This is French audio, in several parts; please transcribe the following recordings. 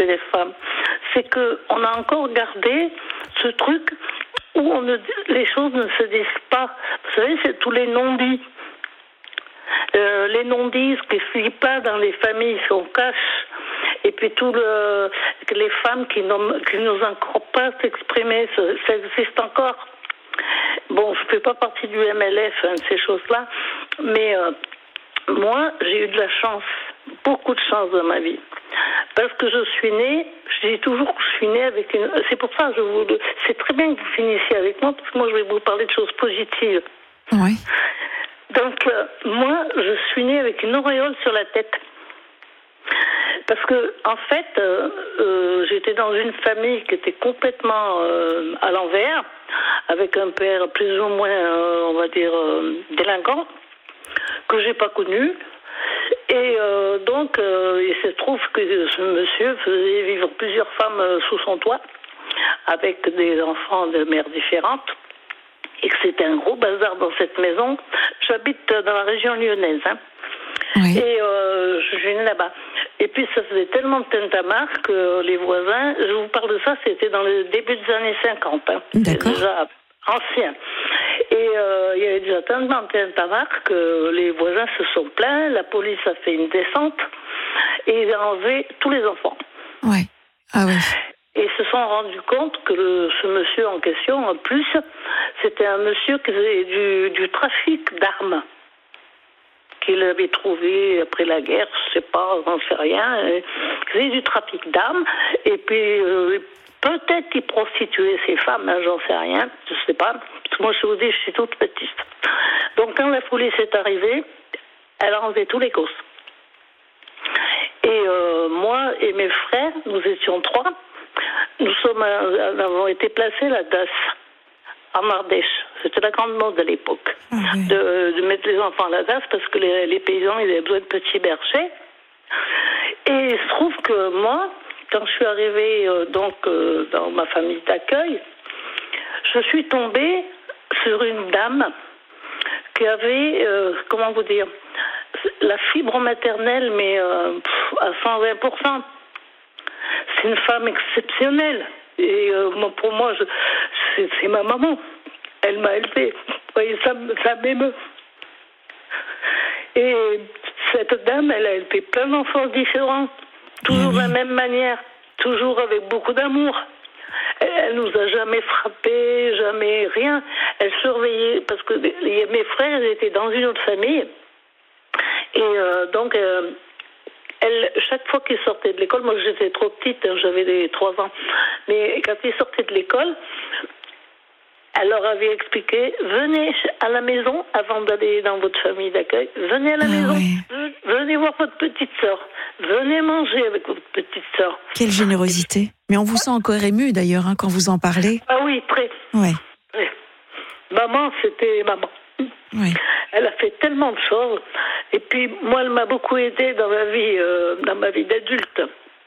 frapper les femmes. C'est qu'on a encore gardé ce truc où les choses ne se disent pas. Vous savez, c'est tous les non-dits. Les non-dits, ce qui ne se dit pas dans les familles, qu'on cache. Et puis les femmes qui n'osent encore pas s'exprimer, ça existe encore. Bon, je ne fais pas partie du MLF, de ces choses-là, mais moi, j'ai eu de la chance, beaucoup de chance dans ma vie. Parce que je dis toujours que je suis née avec une... C'est pour ça que c'est très bien que vous finissiez avec moi, parce que moi, je vais vous parler de choses positives. Oui. Donc, moi, je suis née avec une auréole sur la tête. Parce que, en fait, j'étais dans une famille qui était complètement à l'envers, avec un père plus ou moins, on va dire, délinquant, que j'ai pas connu. Et donc, il se trouve que ce monsieur faisait vivre plusieurs femmes sous son toit, avec des enfants de mères différentes, et que c'était un gros bazar dans cette maison. J'habite dans la région lyonnaise, hein. Oui. Et je suis née là-bas. Et puis ça faisait tellement de tintamarre que les voisins, je vous parle de ça, c'était dans le début des années 50. Hein. D'accord. C'était déjà ancien. Et il y avait déjà tellement de tintamarre que les voisins se sont plaints, la police a fait une descente et ils ont enlevé tous les enfants. Ouais. Ah oui. Et ils se sont rendus compte que ce monsieur en question, en plus, c'était un monsieur qui faisait du trafic d'armes. Qu'il avait trouvé après la guerre, je sais pas, j'en sais rien. Il faisait du trafic d'armes. Et puis, peut-être qu'il prostituait ses femmes, hein, j'en sais rien, je sais pas. Parce que moi, je vous dis, je suis toute petite. Donc, quand la police est arrivée, elle a enlevé tous les gosses. Et moi et mes frères, nous étions 3. Nous avons été placés à la DAS, en Ardèche. C'était la grande mode à l'époque, de mettre les enfants à la DAS parce que les paysans, ils avaient besoin de petits bergers. Et il se trouve que moi, quand je suis arrivée dans ma famille d'accueil, je suis tombée sur une dame qui avait, comment vous dire, la fibre maternelle, mais à 120%. C'est une femme exceptionnelle. Et pour moi, c'est ma maman. Elle m'a élevée. Vous voyez, ça m'émeut. Et cette dame, elle a élevé plein d'enfants différents. Toujours de la même manière. Toujours avec beaucoup d'amour. Elle nous a jamais frappés, jamais rien. Elle surveillait, parce que mes frères étaient dans une autre famille. Et donc... chaque fois qu'ils sortaient de l'école, moi j'étais trop petite, j'avais 3 ans, mais quand ils sortaient de l'école, elle leur avait expliqué, venez à la maison avant d'aller dans votre famille d'accueil, venez à la maison, venez voir votre petite sœur, venez manger avec votre petite sœur. Quelle générosité. Mais on vous sent encore ému d'ailleurs quand vous en parlez. Ah oui, très. Ouais. Très. Maman, c'était maman. Oui. Elle a fait tellement de choses. Et puis, moi, elle m'a beaucoup aidée dans ma vie d'adulte.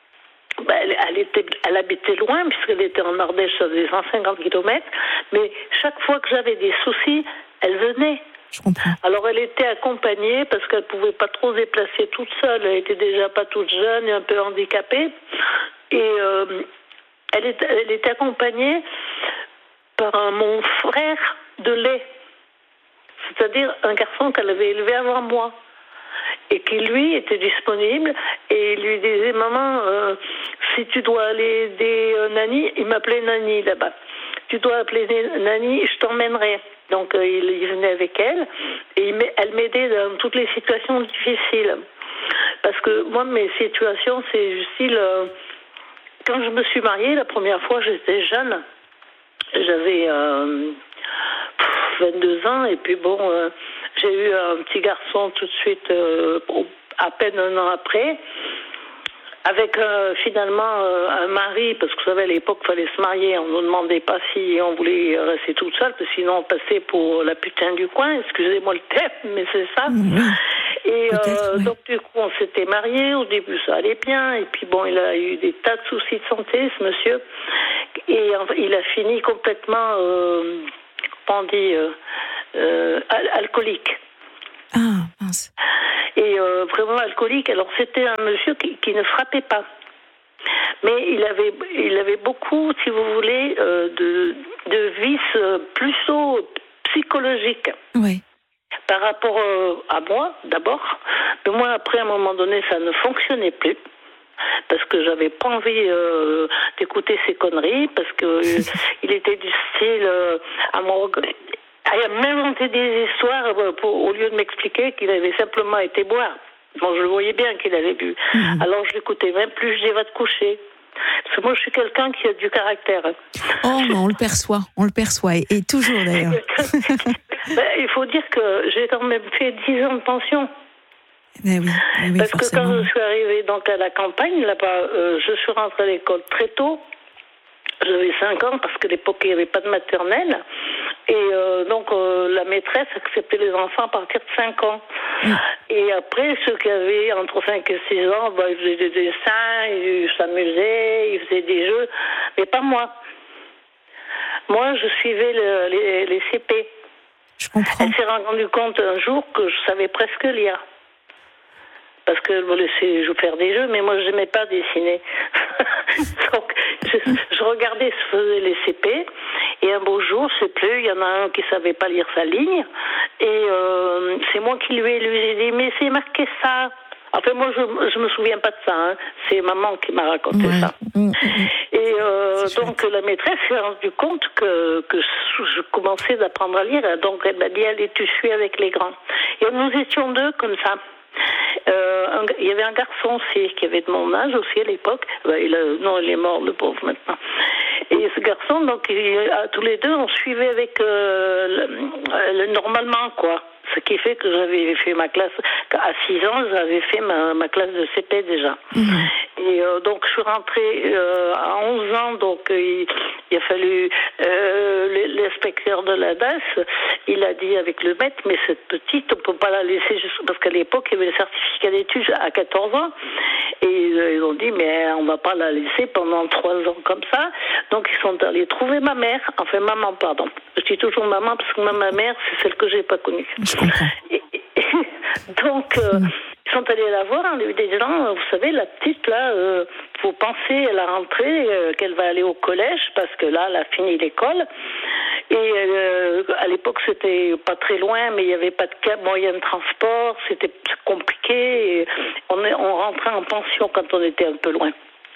Elle habitait loin, puisqu'elle était en Ardèche, ça faisait 150 km. Mais chaque fois que j'avais des soucis, elle venait. Je comprends. Alors, elle était accompagnée, parce qu'elle ne pouvait pas trop se déplacer toute seule. Elle était déjà pas toute jeune et un peu handicapée. Et elle était accompagnée par mon frère de lait. C'est-à-dire un garçon qu'elle avait élevé avant moi et qui lui était disponible et il lui disait maman si tu dois aller aider Nani, il m'appelait Nani là-bas, tu dois appeler Nani, je t'emmènerai. Donc il venait avec elle et elle m'aidait dans toutes les situations difficiles parce que moi mes situations c'est du style quand je me suis mariée la première fois j'étais jeune, j'avais 22 ans et puis bon j'ai eu un petit garçon tout de suite à peine 1 an après avec finalement un mari, parce que vous savez à l'époque il fallait se marier, on ne nous demandait pas si on voulait rester toute seule parce que sinon on passait pour la putain du coin, excusez-moi le terme mais c'est ça. Et donc du coup on s'était mariés, au début ça allait bien et puis bon il a eu des tas de soucis de santé ce monsieur et il a fini complètement comment on dit alcoolique. Ah mince. Et vraiment alcoolique. Alors c'était un monsieur qui ne frappait pas. Mais il avait beaucoup, si vous voulez, de vices plutôt psychologiques. Oui. Par rapport à moi, d'abord. Mais moi, après, à un moment donné, ça ne fonctionnait plus. Parce que j'avais pas envie d'écouter ces conneries, parce que il était du style à m'inventer des histoires au lieu de m'expliquer qu'il avait simplement été boire. Bon, je le voyais bien qu'il avait bu. Alors je l'écoutais même plus, je dis va te coucher. Parce que moi, je suis quelqu'un qui a du caractère. Oh, mais on le perçoit, et toujours d'ailleurs. Il faut dire que j'ai quand même fait 10 ans de pension. Oui, parce forcément. Que quand je suis arrivée donc à la campagne, là-bas, je suis rentrée à l'école très tôt. J'avais 5 ans parce qu'à l'époque, il n'y avait pas de maternelle. Et donc, la maîtresse acceptait les enfants à partir de 5 ans. Et après, ceux qui avaient entre 5 et 6 ans, ils faisaient des dessins, ils s'amusaient, ils faisaient des jeux. Mais pas moi. Moi, je suivais les CP. Je comprends. Elle s'est rendue compte un jour que je savais presque lire. Parce qu'elle me laissait faire des jeux, mais moi, je n'aimais pas dessiner. Donc, je regardais ce que faisaient les CP, et un beau jour, je sais plus, il y en a un qui savait pas lire sa ligne, et c'est moi qui lui ai dit, mais c'est marqué ça. Enfin, moi, je me souviens pas de ça, hein. C'est maman qui m'a raconté ça. Et donc, la maîtresse s'est rendue compte que je commençais d'apprendre à lire, donc elle m'a dit, allez, tu suis avec les grands. Et nous étions 2 comme ça. Il y avait un garçon aussi qui avait de mon âge aussi à l'époque. Il est mort, le pauvre, maintenant. Et ce garçon, donc, tous les 2, on suivait avec normalement, quoi. Ce qui fait que j'avais fait ma classe, à 6 ans, j'avais fait ma classe de CP déjà. Et donc, je suis rentrée à 11 ans, donc il a fallu, l'inspecteur de la DAS, il a dit avec le maître, mais cette petite, on ne peut pas la laisser, parce qu'à l'époque, il y avait le certificat d'études à 14 ans, et ils ont dit, mais on ne va pas la laisser pendant 3 ans comme ça. Donc, ils sont allés trouver ma mère, enfin maman, pardon. Je dis toujours maman, parce que ma mère, c'est celle que je n'ai pas connue. Je comprends. Donc, ils sont allés la voir, on lui dit, non, vous savez, la petite, là, faut penser à la rentrée, qu'elle va aller au collège, parce que là, elle a fini l'école. Et à l'époque, c'était pas très loin, mais il n'y avait pas de moyen de transport, c'était compliqué. Et on rentrait en pension quand on était un peu loin.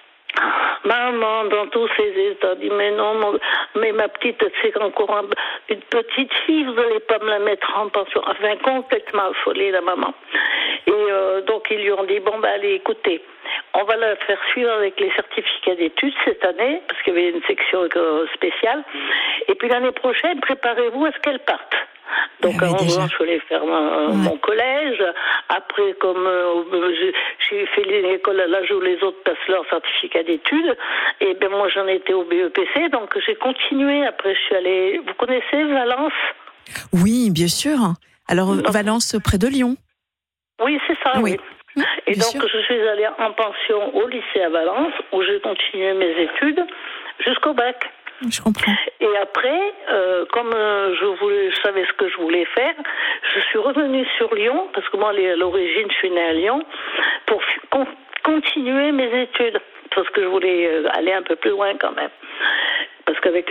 Maman, dans tous ces états, dit, mais non, mais ma petite, c'est encore une petite fille, vous n'allez pas me la mettre en pension. Enfin, complètement affolée, la maman. Et donc, ils lui ont dit, bon, allez, écoutez, on va la faire suivre avec les certificats d'études cette année, parce qu'il y avait une section spéciale. Et puis l'année prochaine, préparez-vous à ce qu'elle parte. Donc, à 11 ans, je suis allée faire mon collège. Après, comme j'ai fait l'école à l'âge où les autres passent leur certificat d'études, et bien moi, j'en étais au BEPC, donc j'ai continué. Après, je suis allée... Vous connaissez Valence ? Oui, bien sûr. Alors, Valence, près de Lyon. Oui, c'est ça, oui. Et donc, sûr. je suis allée en pension au lycée à Valence, où j'ai continué mes études jusqu'au bac. Je comprends. Et après, comme je savais ce que je voulais faire, je suis revenue sur Lyon, parce que moi, à l'origine, je suis née à Lyon, pour continuer mes études, parce que je voulais aller un peu plus loin quand même. Parce qu'avec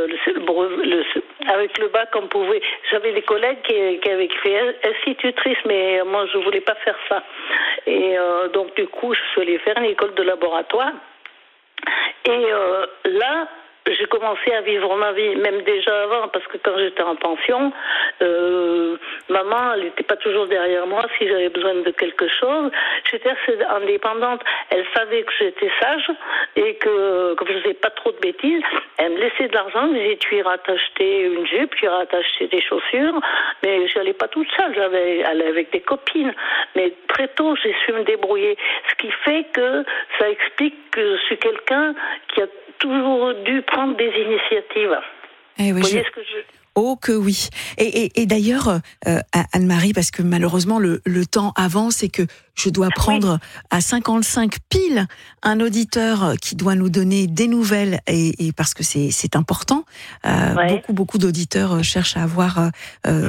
avec le bac, on pouvait... J'avais des collègues qui avaient fait institutrice, mais moi, je voulais pas faire ça. Et donc, du coup, je suis allée faire une école de laboratoire. Et là... j'ai commencé à vivre ma vie, même déjà avant, parce que quand j'étais en pension, maman, elle n'était pas toujours derrière moi si j'avais besoin de quelque chose. J'étais assez indépendante. Elle savait que j'étais sage et que comme je faisais pas trop de bêtises, elle me laissait de l'argent. Elle me disait, tu iras t'acheter une jupe, tu iras t'acheter des chaussures. Mais je n'allais pas toute seule, j'allais avec des copines. Mais très tôt, j'ai su me débrouiller. Ce qui fait que ça explique que je suis quelqu'un qui a toujours dû prendre des initiatives. Eh oui, vous voyez ce que je... Oh que oui. Et d'ailleurs, Anne-Marie, parce que malheureusement le temps avance et que je dois prendre à 55 pile un auditeur qui doit nous donner des nouvelles et parce que c'est important. Beaucoup d'auditeurs cherchent à avoir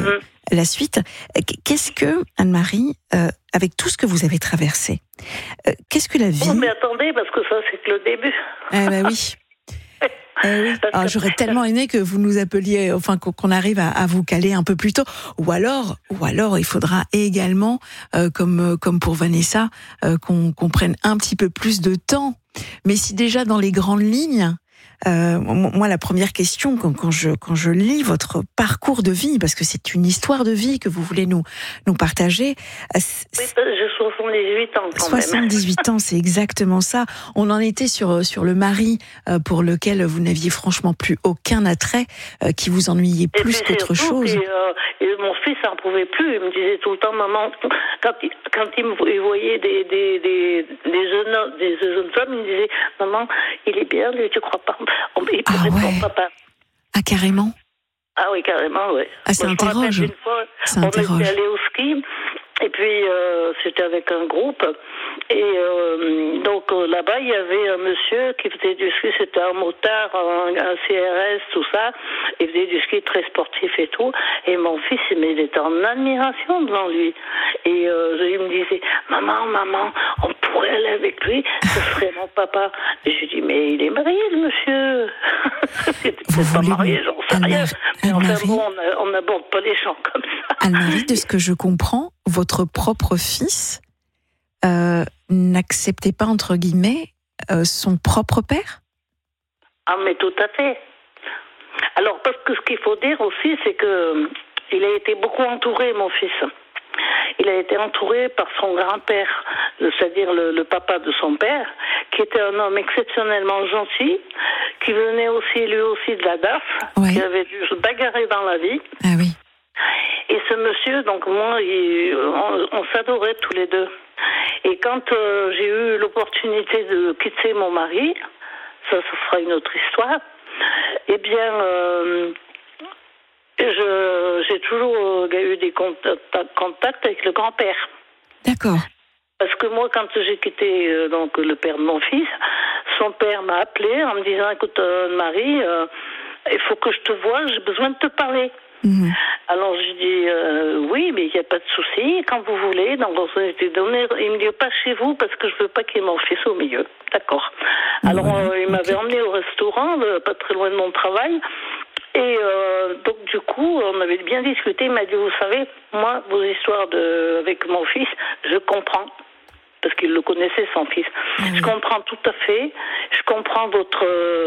la suite. Qu'est-ce que, Anne-Marie, avec tout ce que vous avez traversé, qu'est-ce que la vie... Oh, mais attendez, parce que ça, c'est que le début. Eh ben oui. Oui. Alors, j'aurais tellement aimé que vous nous appeliez, enfin qu'on arrive à vous caler un peu plus tôt. Ou alors, il faudra également, comme pour Vanessa, qu'on prenne un petit peu plus de temps. Mais si déjà dans les grandes lignes, moi la première question quand je lis votre parcours de vie, parce que c'est une histoire de vie que vous voulez nous partager. Oui, j'ai 78 ans quand 78 ans, c'est exactement ça. On en était sur le mari pour lequel vous n'aviez franchement plus aucun attrait, qui vous ennuyait plus qu'autre chose. Et mon fils n'en pouvait plus. Il me disait tout le temps, maman, quand il voyait des jeunes femmes, il me disait, maman, il est bien, lui, tu crois pas? Il pourrait être mon papa. Ah, carrément? Ah oui, carrément, oui. Ah, ça interroge. Une fois, on était allé au ski, et puis c'était avec un groupe, et donc là-bas, il y avait un monsieur qui faisait du ski, c'était un motard, un CRS, tout ça, il faisait du ski très sportif et tout, et mon fils, mais il était en admiration devant lui, et il me disait, maman, on pourrait aller avec lui, ce serait mon papa. Et je lui dis, mais il est marié, le monsieur. Il était peut-être pas marié, j'en sais rien. Mais enfin bon, on n'aborde pas les gens comme ça. Anne-Marie, de ce que je comprends, votre propre fils n'acceptait pas, entre guillemets, son propre père? Ah, mais tout à fait. Alors, parce que ce qu'il faut dire aussi, c'est que il a été beaucoup entouré, mon fils. Il a été entouré par son grand-père, c'est-à-dire le papa de son père, qui était un homme exceptionnellement gentil, qui venait aussi, lui aussi, de la DAF, qui avait dû se bagarrer dans la vie. Ah oui. Et ce monsieur, donc moi, on s'adorait tous les deux. Et quand j'ai eu l'opportunité de quitter mon mari, ça sera une autre histoire, eh bien... j'ai toujours eu des contacts avec le grand-père. D'accord. Parce que moi, quand j'ai quitté donc le père de mon fils, son père m'a appelé en me disant, écoute, Marie, il faut que je te voie, j'ai besoin de te parler. Mmh. Alors je dis oui, mais il n'y a pas de souci, quand vous voulez. Donc on s'était donné. Il me dit pas chez vous parce que je veux pas qu'il y ait mon fils au milieu. D'accord. Alors il m'avait emmené au restaurant, pas très loin de mon travail. Et donc du coup, on avait bien discuté. Il m'a dit, vous savez, moi, vos histoires avec mon fils, je comprends. Parce qu'il le connaissait, son fils. Je comprends tout à fait. Je comprends votre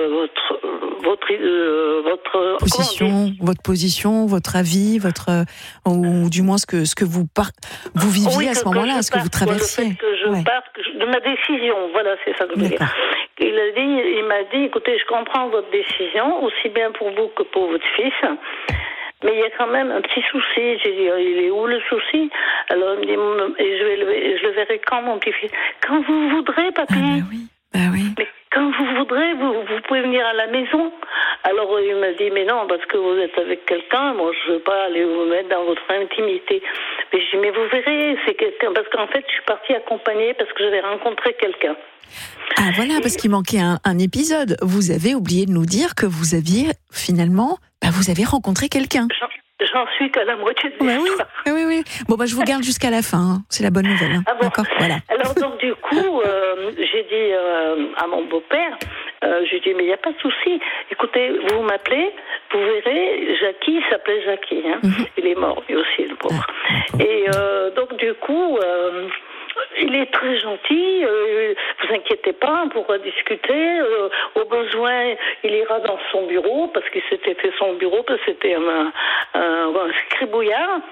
position, votre avis, ou du moins ce que vous viviez à ce moment-là, ce que vous traversiez. De ma décision, voilà, c'est ça que je veux dire. Il m'a dit, écoutez, je comprends votre décision, aussi bien pour vous que pour votre fils. Mais il y a quand même un petit souci. J'ai dit, il est où le souci? Alors il me dit, et je le verrai quand, mon petit-fils? Quand vous voudrez, papy. Bah oui. Mais quand vous voudrez, vous pouvez venir à la maison. Alors il m'a dit, mais non, parce que vous êtes avec quelqu'un, moi je ne veux pas aller vous mettre dans votre intimité. Mais je dis, mais vous verrez, c'est quelqu'un. Parce qu'en fait, je suis partie accompagnée parce que j'avais rencontré quelqu'un. Ah voilà, parce qu'il manquait un épisode. Vous avez oublié de nous dire que vous aviez finalement, vous avez rencontré quelqu'un. J'en suis qu'à la moitié de l'histoire. Oui. Bon, je vous garde jusqu'à la fin. Hein. C'est la bonne nouvelle. Hein. Ah bon. D'accord, voilà. Alors donc du coup, j'ai dit à mon beau-père, j'ai dit, mais il n'y a pas de souci. Écoutez, vous m'appelez, vous verrez, Jackie, il s'appelait Jackie. Hein. Il est mort, lui aussi, le pauvre. Et donc du coup... il est très gentil, vous inquiétez pas, on pourra discuter. Au besoin, il ira dans son bureau, parce qu'il s'était fait son bureau, parce que c'était un scribouillard.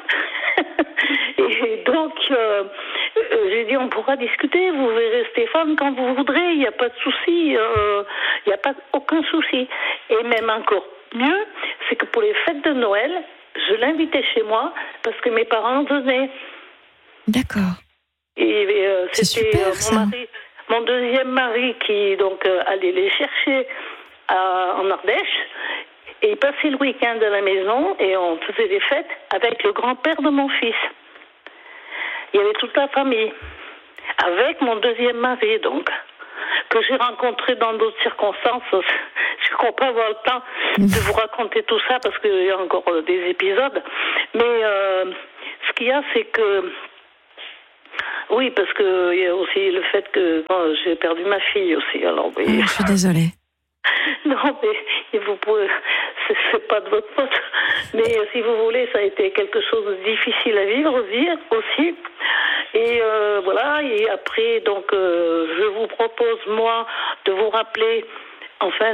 Et donc, j'ai dit, on pourra discuter, vous verrez Stéphane quand vous voudrez, il n'y a pas de souci, il n'y a pas aucun souci. Et même encore mieux, c'est que pour les fêtes de Noël, je l'invitais chez moi, parce que mes parents venaient. D'accord. Et c'était super, mon deuxième mari qui donc allait les chercher en Ardèche, et il passait le week-end à la maison et on faisait des fêtes avec le grand-père de mon fils. Il y avait toute la famille, avec mon deuxième mari donc, que j'ai rencontré dans d'autres circonstances. je crois pas avoir le temps de vous raconter tout ça parce qu'il y a encore des épisodes. Mais ce qu'il y a, c'est que oui, parce que il y a aussi le fait que j'ai perdu ma fille aussi. Alors, oui. Je suis désolée. Non, mais vous pouvez, c'est pas de votre faute. Mais si vous voulez, ça a été quelque chose de difficile à vivre aussi. Et voilà. Et après, donc, je vous propose moi de vous rappeler, enfin,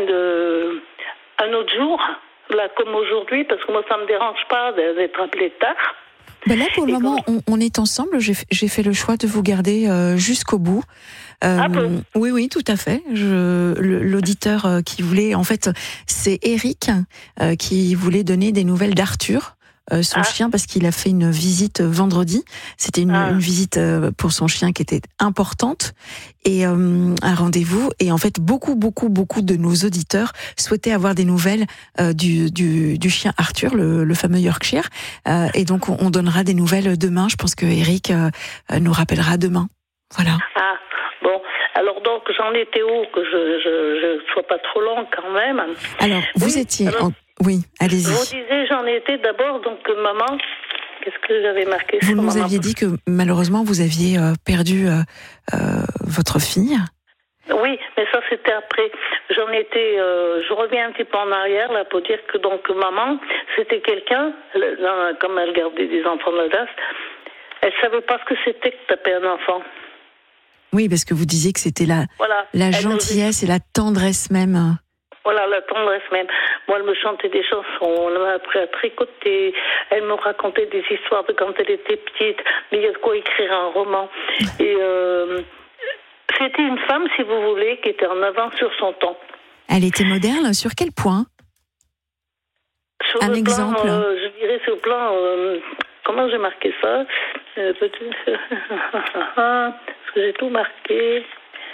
un autre jour, là comme aujourd'hui, parce que moi ça me dérange pas d'être appelé tard. Ben là, pour le moment, on est ensemble. J'ai fait le choix de vous garder jusqu'au bout. Ah bon ? Oui, tout à fait. L'auditeur qui voulait, en fait, c'est Eric qui voulait donner des nouvelles d'Arthur, son chien, parce qu'il a fait une visite vendredi. C'était une visite pour son chien qui était importante et un rendez-vous. Et en fait, beaucoup de nos auditeurs souhaitaient avoir des nouvelles du chien Arthur, le fameux Yorkshire. Et donc, on donnera des nouvelles demain. Je pense que Eric nous rappellera demain. Voilà. Ah, bon. Alors donc, j'en étais où que je sois pas trop long quand même. Alors, vous étiez... Oui, allez-y. Je vous disais, j'en étais d'abord, donc maman, qu'est-ce que j'avais marqué Vous sur nous maman? aviez dit que malheureusement, vous aviez perdu votre fille. Oui, mais ça c'était après. J'en étais, je reviens un petit peu en arrière là pour dire que donc maman, c'était quelqu'un, comme elle gardait des enfants de l'audace, elle savait pas ce que c'était que taper un enfant. Oui, parce que vous disiez que c'était la gentillesse et la tendresse même. Voilà, la tendresse même. Moi, elle me chantait des chansons, elle m'a appris à tricoter, elle me racontait des histoires de quand elle était petite, mais il y a de quoi écrire un roman. Et c'était une femme, si vous voulez, qui était en avance sur son temps. Elle était moderne, sur quel point? Sur un exemple plan, je dirais sur le plan, comment j'ai marqué ça? Parce que j'ai tout marqué.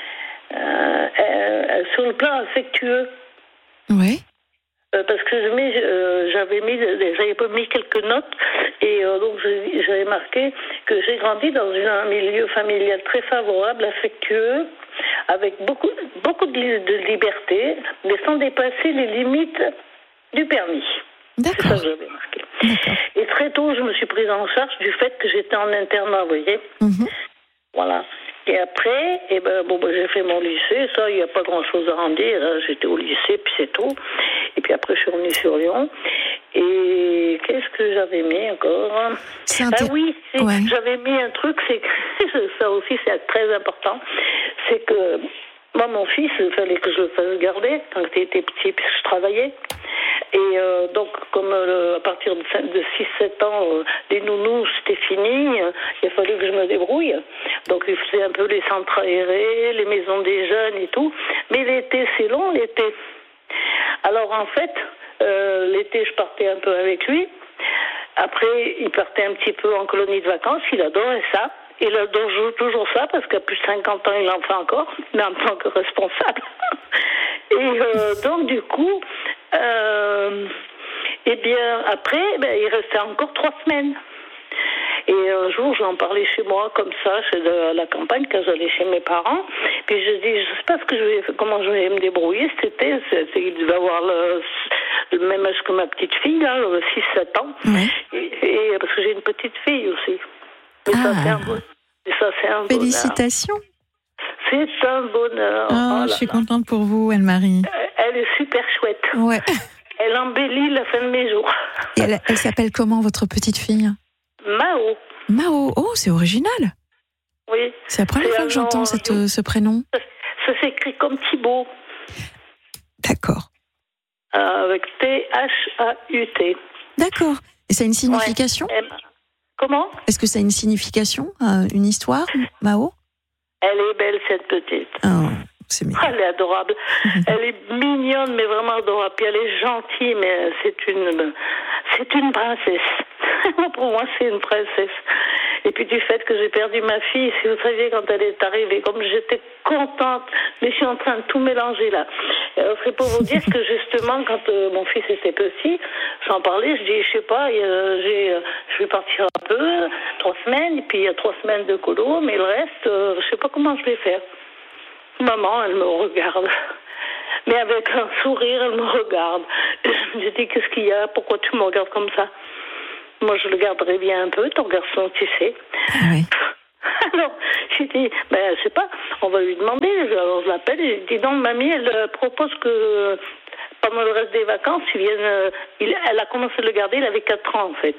Sur le plan affectueux. Oui. Parce que j'avais mis quelques notes et donc j'avais marqué que j'ai grandi dans un milieu familial très favorable, affectueux, avec beaucoup de liberté, mais sans dépasser les limites du permis. D'accord. C'est ça que j'avais marqué. D'accord. Et très tôt, je me suis prise en charge du fait que j'étais en internat, vous voyez. Mm-hmm. Voilà. Et après, j'ai fait mon lycée, ça, il n'y a pas grand-chose à en dire. J'étais au lycée, puis c'est tout. Et puis après, je suis revenue sur Lyon. Et qu'est-ce que j'avais mis encore? J'avais mis un truc, c'est que ça aussi, c'est très important. C'est que moi, mon fils, il fallait que je le fasse garder quand il était petit, puisque je travaillais. Et donc, comme à partir de 6-7 ans, les nounous, c'était fini, il a fallu que je me débrouille. Donc, il faisait un peu les centres aérés, les maisons des jeunes et tout. Mais l'été, c'est long, l'été. Alors, en fait, l'été, je partais un peu avec lui. Après, il partait un petit peu en colonie de vacances. Il adorait ça. Il adore toujours ça parce qu'à plus de 50 ans, il en fait encore, mais en tant que responsable. Et donc, du coup, après, il restait encore 3 semaines. Et un jour, j'en parlais chez moi, comme ça, à la campagne, quand j'allais chez mes parents. Puis je dis, je sais pas comment je vais me débrouiller cet été. Il devait avoir le même âge que ma petite fille, là, 6-7 ans. Oui. Et parce que j'ai une petite fille aussi. Et ça, c'est un bonheur. Félicitations. C'est un bonheur. Je suis contente pour vous, Anne-Marie. Elle est super chouette. Ouais. Elle embellit la fin de mes jours. Et elle s'appelle comment, votre petite fille? Mao. Mao. Oh, c'est original. Oui. C'est la première fois que j'entends ce prénom. Ça s'écrit comme Thibaut. D'accord. Avec T-H-A-U-T. D'accord. Et ça a une signification? Ouais. Comment? Est-ce que ça a une signification, une histoire, Mao? Elle est belle, cette petite. Oh, c'est mignon. Elle est adorable. Elle est mignonne, mais vraiment adorable. Puis elle est gentille, mais c'est une princesse. Pour moi, c'est une princesse. Et puis du fait que j'ai perdu ma fille, si vous saviez quand elle est arrivée, comme j'étais contente, mais je suis en train de tout mélanger là. C'est pour vous dire que justement, quand mon fils était petit, j'en parlais, je dis, je sais pas, je vais partir un peu, 3 semaines, et puis il y a 3 semaines de colo, mais le reste, je sais pas comment je vais faire. Maman, elle me regarde. Mais avec un sourire, elle me regarde. Je dis, qu'est-ce qu'il y a? Pourquoi tu me regardes comme ça? Moi, je le garderais bien un peu, ton garçon, tu sais. Oui. Alors, j'ai dit, je sais pas, on va lui demander. Alors, je l'appelle et je dis, donc, mamie, elle propose que pendant le reste des vacances, elle a commencé à le garder, il avait 4 ans, en fait.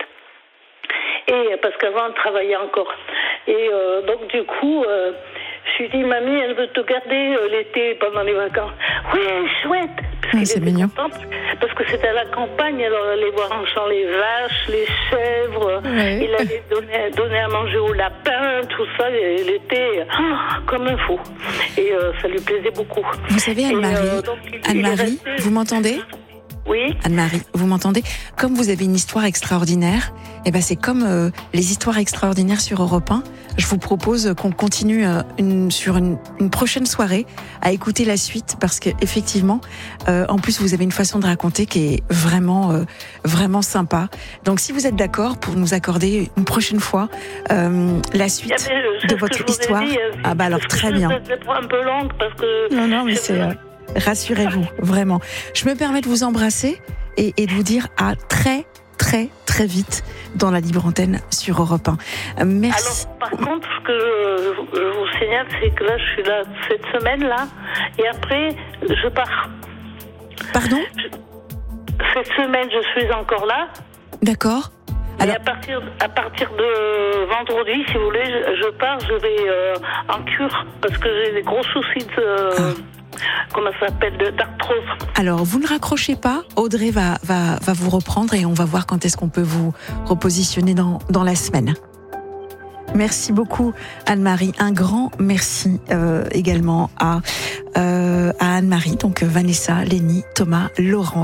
Et parce qu'avant, elle travaillait encore. Et donc, du coup, je lui dis, mamie, elle veut te garder l'été pendant les vacances. Oui, chouette. Oui, c'est mignon. Contente, parce que c'était à la campagne, alors elle allait voir en champ les vaches, les chèvres, oui. Il allait donner à manger aux lapins, tout ça, et il était comme un fou. Et ça lui plaisait beaucoup. Vous savez, Anne-Marie, vous m'entendez? Oui. Anne-Marie, vous m'entendez? Comme vous avez une histoire extraordinaire, c'est comme les histoires extraordinaires sur Europe 1. Je vous propose qu'on continue sur une prochaine soirée à écouter la suite parce qu'effectivement, en plus, vous avez une façon de raconter qui est vraiment, vraiment sympa. Donc, si vous êtes d'accord pour nous accorder une prochaine fois la suite de votre histoire, alors très bien. C'est un peu longue parce que... Non, mais c'est... Rassurez-vous, vraiment. Je me permets de vous embrasser et de vous dire à très, très, très vite dans la libre antenne sur Europe 1. Merci. Alors, par contre, ce que je vous signale, c'est que là, je suis là cette semaine-là, et après, je pars. Pardon? Cette semaine, je suis encore là. D'accord. Alors, à partir de vendredi, si vous voulez, je pars, je vais en cure, parce que j'ai des gros soucis de... Comment ça s'appelle, d'arthrose. Alors, vous ne raccrochez pas. Audrey va vous reprendre et on va voir quand est-ce qu'on peut vous repositionner dans la semaine. Merci beaucoup, Anne-Marie. Un grand merci également à Anne-Marie, donc Vanessa, Lénie, Thomas, Laura.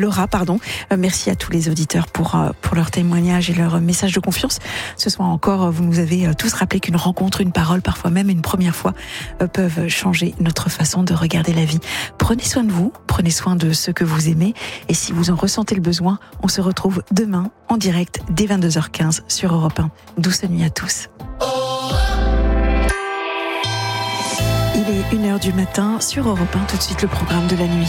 Merci à tous les auditeurs pour leur témoignage et leur message de confiance. Ce soir encore, vous nous avez tous rappelé qu'une rencontre, une parole, parfois même une première fois, peuvent changer notre façon de regarder la vie. Prenez soin de vous, prenez soin de ceux que vous aimez. Et si vous en ressentez le besoin, on se retrouve demain en direct dès 22h15 sur Europe 1. Douce nuit à tous. Il est 1h du matin sur Europe 1, tout de suite le programme de la nuit.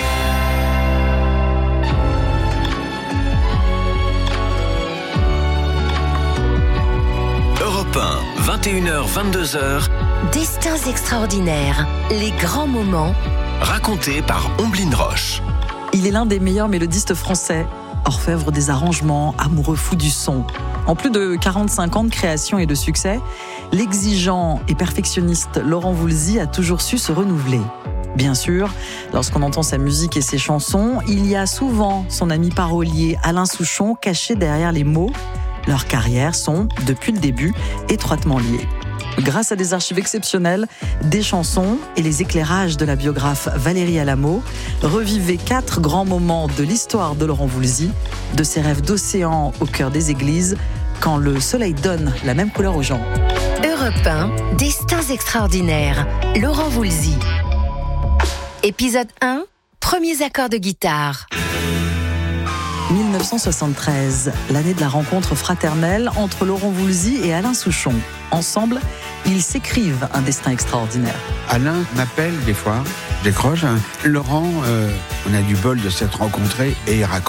Europe 1, 21h, 22h. Destins extraordinaires, les grands moments. Racontés par Omblin Roche. Il est l'un des meilleurs mélodistes français, orfèvre des arrangements, amoureux fou du son. En plus de 45 ans de création et de succès, l'exigeant et perfectionniste Laurent Voulzy a toujours su se renouveler. Bien sûr, lorsqu'on entend sa musique et ses chansons, il y a souvent son ami parolier Alain Souchon caché derrière les mots. Leurs carrières sont, depuis le début, étroitement liées. Grâce à des archives exceptionnelles, des chansons et les éclairages de la biographe Valérie Alamo, revivez 4 grands moments de l'histoire de Laurent Voulzy, de ses rêves d'océan au cœur des églises, quand le soleil donne la même couleur aux gens. Europe 1, Destins extraordinaires, Laurent Voulzy. Épisode 1, premiers accords de guitare. 1973, l'année de la rencontre fraternelle entre Laurent Voulzy et Alain Souchon. Ensemble, ils s'écrivent un destin extraordinaire. Alain m'appelle des fois, j'écroche. Laurent, on a du bol de s'être rencontrés et il raconte.